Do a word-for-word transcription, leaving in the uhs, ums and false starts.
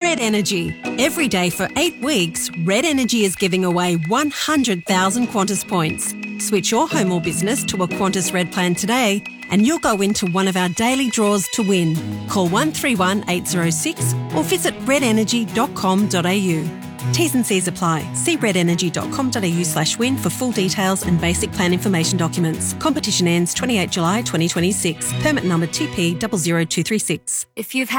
Red Energy. Every day for eight weeks, Red Energy is giving away one hundred thousand Qantas points. Switch your home or business to a Qantas Red plan today and you'll go into one of our daily draws to win. Call one three one eight zero six or visit red energy dot com dot a u. T's and C's apply. See red energy dot com dot a u slash win for full details and basic plan information documents. Competition ends twenty-eighth of July twenty twenty-six. Permit number T P zero zero two three six. If you've had